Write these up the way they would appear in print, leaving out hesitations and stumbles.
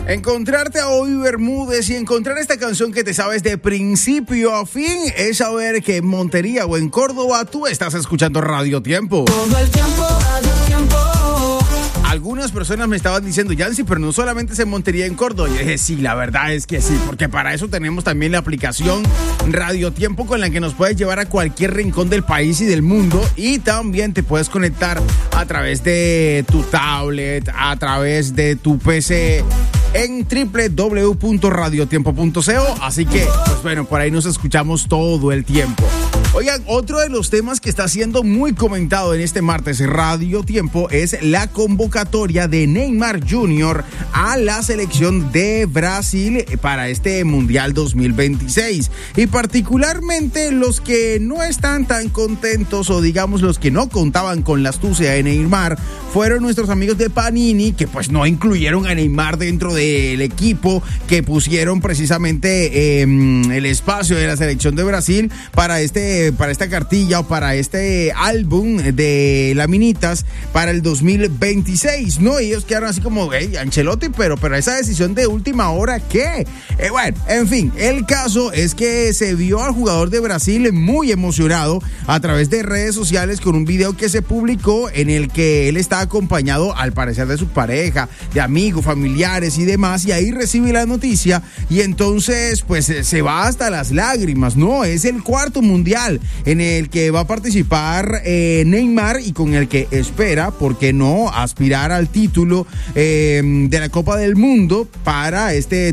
Encontrarte a Bobby Bermúdez y encontrar esta canción que te sabes de principio a fin es saber que en Montería o en Córdoba tú estás escuchando Radio Tiempo. Todo el tiempo, Radio Tiempo. Algunas personas me estaban diciendo, Yancy, pero no solamente es en Montería, en Córdoba. Y dije, sí, la verdad es que sí, porque para eso tenemos también la aplicación Radio Tiempo con la que nos puedes llevar a cualquier rincón del país y del mundo, y también te puedes conectar a través de tu tablet, a través de tu PC en www.radiotiempo.co, así que, pues bueno, por ahí nos escuchamos todo el tiempo. Oigan, otro de los temas que está siendo muy comentado en este martes Radio Tiempo es la convocatoria de Neymar Jr. a la selección de Brasil para este Mundial 2026. Y particularmente los que no están tan contentos, o digamos los que no contaban con la astucia de Neymar, fueron nuestros amigos de Panini, que pues no incluyeron a Neymar dentro del equipo, que pusieron precisamente el espacio de la selección de Brasil para esta cartilla o para este álbum de laminitas para el 2026, ¿no? Ellos quedaron así como, hey, Ancelotti, pero esa decisión de última hora, ¿qué? Bueno, en fin, el caso es que se vio al jugador de Brasil muy emocionado a través de redes sociales con un video que se publicó en el que él está acompañado, al parecer, de su pareja, de amigos, familiares y demás, y ahí recibe la noticia y entonces pues se va hasta las lágrimas, ¿no? Es el cuarto mundial en el que va a participar Neymar y con el que espera, ¿por qué no?, aspirar al título de la Copa del Mundo para este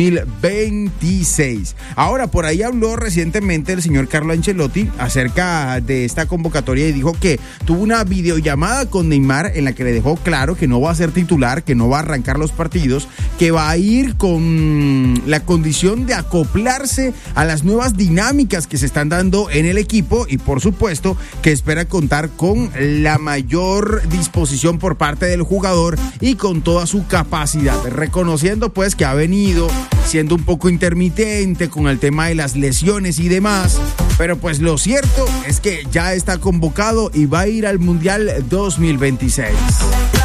2026. Ahora, por ahí habló recientemente el señor Carlo Ancelotti acerca de esta convocatoria y dijo que tuvo una videollamada con Neymar en la que le dejó claro que no va a ser titular, que no va a arrancar los partidos, que va a ir con la condición de acoplarse a las nuevas dinámicas que se están dando en el equipo y por supuesto que espera contar con la mayor disposición por parte del jugador y con toda su capacidad, reconociendo pues que ha venido siendo un poco intermitente con el tema de las lesiones y demás, pero pues lo cierto es que ya está convocado y va a ir al Mundial 2026.